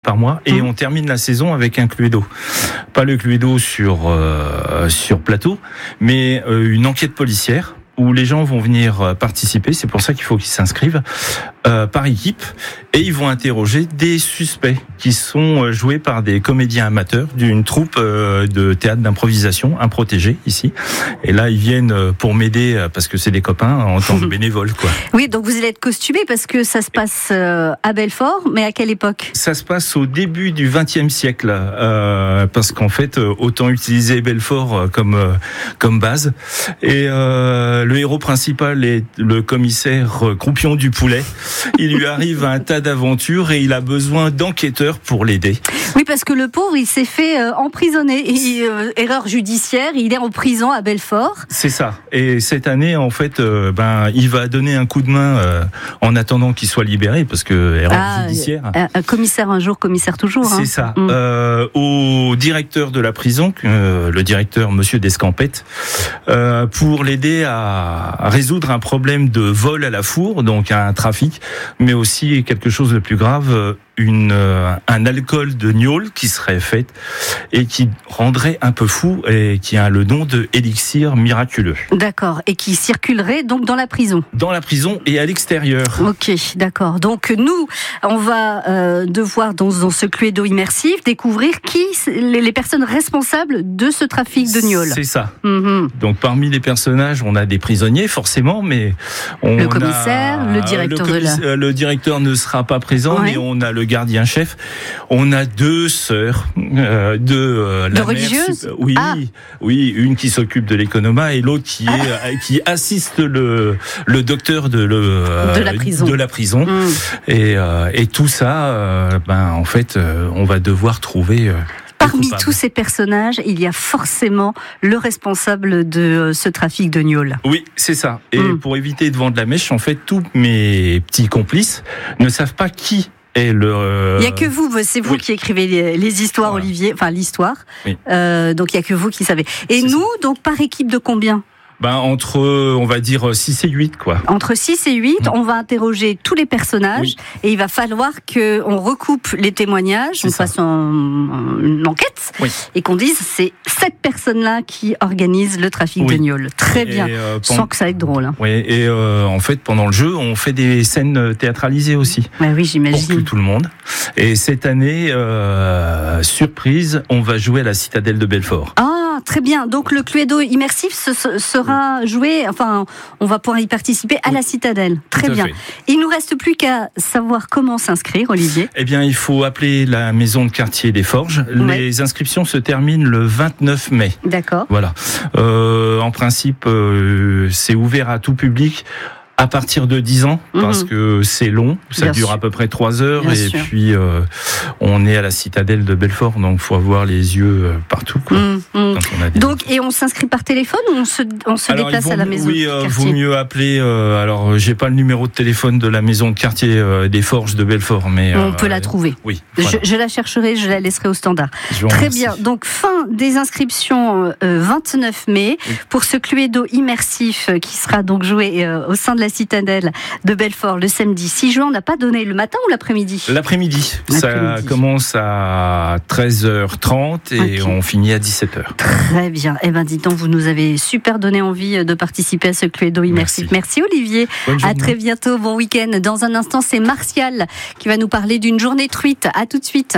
par mois et on termine la saison avec un Cluedo. Pas le Cluedo sur plateau, mais une enquête policière où les gens vont venir participer. C'est pour ça qu'il faut qu'ils s'inscrivent par équipe et ils vont interroger des suspects qui sont joués par des comédiens amateurs d'une troupe de théâtre d'improvisation, un protégé ici. Et là, ils viennent pour m'aider parce que c'est des copains en tant que bénévoles, quoi. Oui, donc vous allez être costumé parce que ça se passe à Belfort, mais à quelle époque ? Ça se passe au début du XXe siècle, parce qu'en fait, autant utiliser Belfort comme base. Et le héros principal est le commissaire Croupion du Poulet. Il lui arrive un tas d'aventures et il a besoin d'enquêteurs pour l'aider. Oui, parce que le pauvre, il s'est fait emprisonner. Erreur judiciaire, il est en prison à Belfort. C'est ça. Et cette année, en fait, il va donner un coup de main en attendant qu'il soit libéré, parce que erreur judiciaire. Un commissaire un jour, commissaire toujours. C'est ça. Au directeur de la prison, le directeur Monsieur Descampette, pour l'aider à résoudre un problème de vol à la fourre, donc un trafic, mais aussi quelque chose de plus grave, un alcool de gnôle qui serait fait et qui rendrait un peu fou et qui a le nom de élixir miraculeux. D'accord, et qui circulerait donc dans la prison. Dans la prison et à l'extérieur. Ok, d'accord. Donc nous, on va devoir dans ce Cluedo immersif découvrir les personnes responsables de ce trafic de gnôle. C'est ça. Donc parmi les personnages, on a des prisonniers forcément, mais le commissaire, le directeur le directeur ne sera pas présent, mais on a le gardien-chef. On a deux sœurs, de religieuses. Oui, une qui s'occupe de l'économat et l'autre qui assiste le docteur de la prison. Et tout ça, en fait, on va devoir trouver. Parmi tous ces personnages, il y a forcément le responsable de ce trafic de gnôle. Oui, c'est ça. Et pour éviter de vendre la mèche, en fait, tous mes petits complices ne savent pas qui est le... Il n'y a que vous, c'est vous qui écrivez les histoires, voilà. Olivier, enfin l'histoire. Oui. Donc il n'y a que vous qui savez. Et nous, donc par équipe de combien ? Entre, on va dire, 6 et 8, quoi. Entre 6 et 8, on va interroger tous les personnages et il va falloir qu'on recoupe les témoignages, on fasse une enquête et qu'on dise c'est cette personne-là qui organise le trafic de gnôle. Très bien, sans que ça aille drôle. Hein. Oui, et en fait, pendant le jeu, on fait des scènes théâtralisées aussi. Oui, j'imagine. Pour tout le monde. Et cette année, surprise, on va jouer à la Citadelle de Belfort. Ah, très bien. Donc le Cluedo immersif sera joué, on va pouvoir y participer à la Citadelle. Très bien. Il nous reste plus qu'à savoir comment s'inscrire, Olivier. Eh bien, il faut appeler la maison de quartier des Forges. Les inscriptions se terminent le 29 mai. D'accord. Voilà. En principe, c'est ouvert à tout public. À partir de 10 ans, parce que c'est long, ça dure à peu près 3 heures, puis on est à la Citadelle de Belfort, donc il faut avoir les yeux partout. Quoi, donc, et on s'inscrit par téléphone ou on se déplace à la maison de quartier ? Vaut mieux appeler, alors j'ai pas le numéro de téléphone de la maison de quartier des Forges de Belfort, mais... on peut la trouver. Oui. Voilà. Je la chercherai, je la laisserai au standard. Très bien, donc fin des inscriptions 29 mai, pour ce Cluedo immersif qui sera donc joué au sein de la Citadelle de Belfort le samedi 6 juin. On n'a pas donné le matin ou l'après-midi ? L'après-midi. Ça commence à 13h30 et on finit à 17h. Très bien. Eh bien, dis donc, vous nous avez super donné envie de participer à ce Cluedo immersif. Merci Olivier. À très bientôt. Bon week-end. Dans un instant, c'est Martial qui va nous parler d'une journée truite. À tout de suite.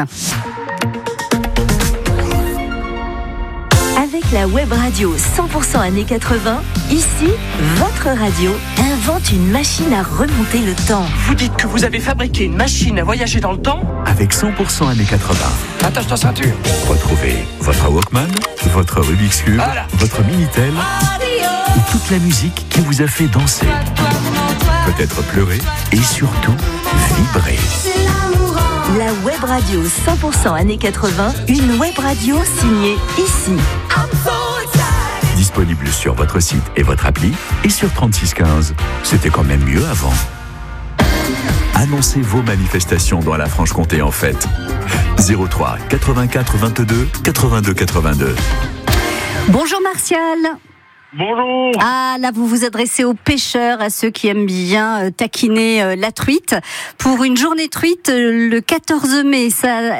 Avec la web radio 100% années 80, ici, votre radio invente une machine à remonter le temps. Vous dites que vous avez fabriqué une machine à voyager dans le temps ? Avec 100% années 80. Attache ta ceinture. Retrouvez votre Walkman, votre Rubik's Cube, votre Minitel et toute la musique qui vous a fait danser, peut-être pleurer et surtout vibrer. La web radio 100% années 80, une web radio signée ici. Disponible sur votre site et votre appli et sur 3615. C'était quand même mieux avant. Annoncez vos manifestations dans la Franche-Comté en fête. 03 84 22 82 82. Bonjour Martial. Bonjour. Ah, là, vous vous adressez aux pêcheurs, à ceux qui aiment bien taquiner la truite. Pour une journée truite, le 14 mai, ça